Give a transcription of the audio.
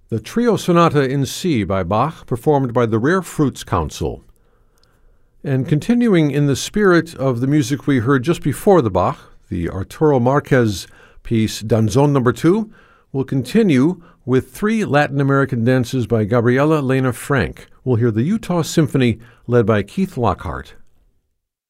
The Trio Sonata in C by Bach, performed by the Rare Fruits Council. And continuing in the spirit of the music we heard just before the Bach, the Arturo Marquez piece Danzón No. 2, will continue with three Latin American dances by Gabriela Lena Frank. We'll hear the Utah Symphony led by Keith Lockhart.